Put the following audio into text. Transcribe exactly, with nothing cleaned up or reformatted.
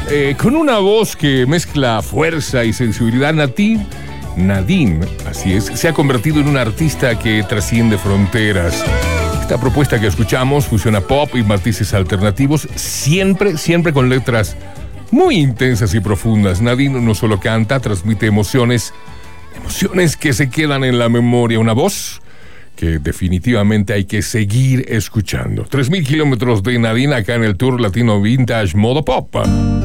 Eh, con una voz que mezcla fuerza y sensibilidad, Nadine, Nadine, así es, se ha convertido en una artista que trasciende fronteras. Esta propuesta que escuchamos fusiona pop y matices alternativos, siempre, siempre con letras muy intensas y profundas. Nadine no solo canta, transmite emociones, emociones que se quedan en la memoria. Una voz que definitivamente hay que seguir escuchando. tres mil kilómetros de Nadine acá en el Tour Latino Vintage Modo Pop.